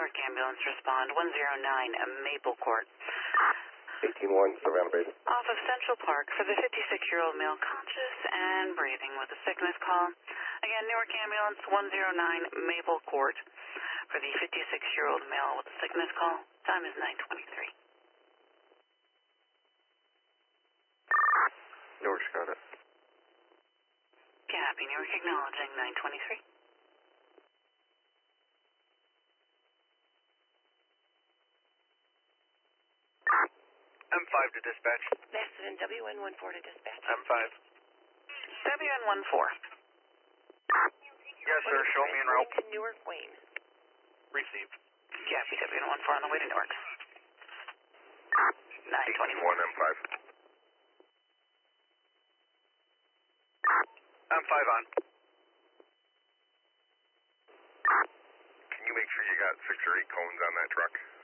Newark ambulance respond 109 Maple Court. 18-1, Savannah Base. Off of Central Park for the 56-year-old male conscious and breathing with a sickness call. Again, Newark ambulance 109 Maple Court for the 56-year-old male with a sickness call. Time is 9:23. Newark's got it. Copy, Newark acknowledging 9:23. M5 to dispatch. Mastodon WN14 to dispatch. M5. WN14. Yes, sir. Show me en route. To Newark Wayne. Received. Copy, WN14 on the way to Newark. 9:21. 18-1, M5. M5 on. Can you make sure you got 6 or 8 cones on that truck?